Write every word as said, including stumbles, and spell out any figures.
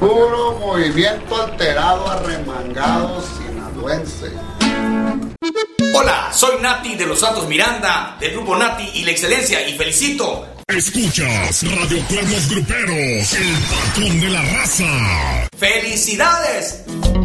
Puro movimiento alterado, arremangado, sinaloense. Hola, soy Nati de los Santos Miranda, del grupo Nati y la Excelencia, y felicito. Escuchas Radio Cuernos Gruperos, el patrón de la raza. ¡Felicidades!